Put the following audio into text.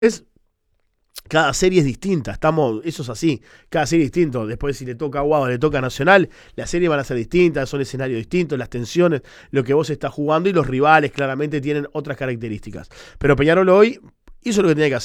cada serie es distinta, eso es así, cada serie es distinto. Después, si le toca a Guado, le toca a Nacional, las series van a ser distintas, son escenarios distintos, las tensiones, lo que vos estás jugando y los rivales claramente tienen otras características. Pero Peñarol hoy hizo lo que tenía que hacer.